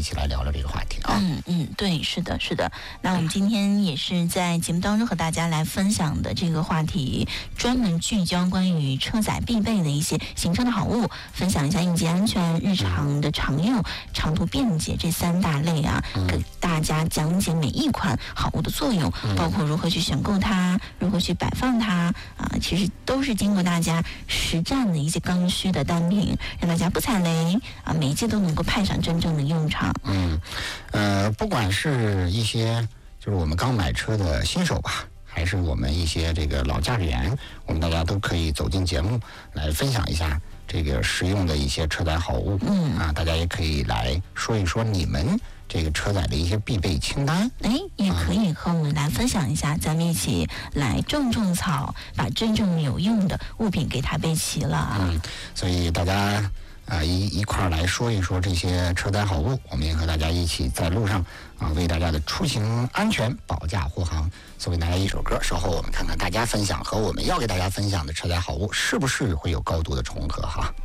起来聊聊这个话题啊。 对，是的，是的。那我们今天也是在节目当中和大家来分享的这个话题，专门聚焦关于车载必备的一些行车的好物，分享一下应急安全、日常的常用、长途便捷这3大类啊，给大家讲解每一款好物的作用，包括如何去选购它，如何去摆放它啊，其实都是经过大家实战的一些刚需的单品，让大家不踩雷啊，每一件都能够派上真正的用场。 不管是一些就是我们刚买车的新手吧，还是我们一些这个老驾驶员，我们大家都可以走进节目来分享一下这个实用的一些车载好物。大家也可以来说一说你们这个车载的一些必备清单。 也可以和我们来分享一下，咱们一起来种种草，把真正有用的物品给它备齐了。 所以大家一块儿来说一说这些车载好物，我们也和大家一起在路上为大家的出行安全保驾护航。送给大家一首歌，稍后我们看看大家分享和我们要给大家分享的车载好物是不是会有高度的重合哈。